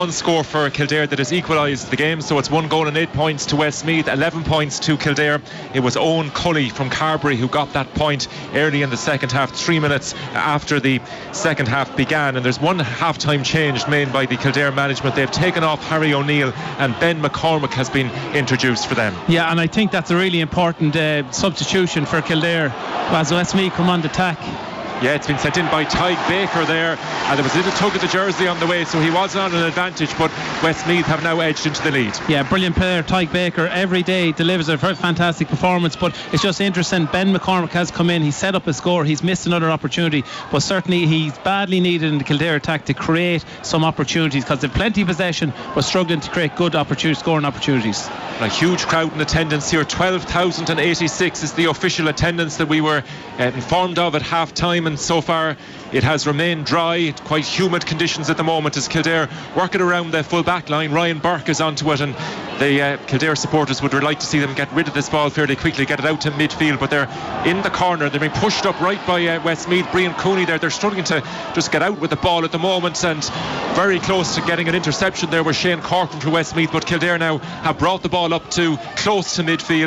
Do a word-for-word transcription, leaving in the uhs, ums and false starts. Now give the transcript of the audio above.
One score for Kildare that has equalised the game, so it's one goal and eight points to Westmeath, eleven points to Kildare. It was Owen Cully from Carbery who got that point early in the second half, three minutes after the second half began. And there's one half-time change made by the Kildare management. They've taken off Harry O'Neill and Ben McCormick has been introduced for them. Yeah, and I think that's a really important uh, substitution for Kildare as Westmeath come on the attack. Yeah, it's been sent in by Tyke Baker there, and there was a little tug at the jersey on the way, so he was on an advantage, but Westmeath have now edged into the lead. Yeah, brilliant player Tyke Baker. Every day delivers a very fantastic performance, but it's just interesting. Ben McCormick has come in, he's set up a score, he's missed another opportunity, but certainly he's badly needed in the Kildare attack to create some opportunities, because they've plenty of possession but struggling to create good opportunities, scoring opportunities. A huge crowd in attendance here. twelve thousand eighty-six is the official attendance that we were uh, informed of at half time, and so far it has remained dry. Quite humid conditions at the moment as Kildare working around the full back line. Ryan Burke is onto it, and the uh, Kildare supporters would like to see them get rid of this ball fairly quickly, get it out to midfield, but they're in the corner. They're being pushed up right by uh, Westmeath. Brian Cooney there, they're struggling to just get out with the ball at the moment, and very close to getting an interception there was Shane Corcoran for Westmeath, but Kildare now have brought the ball up to close to midfield.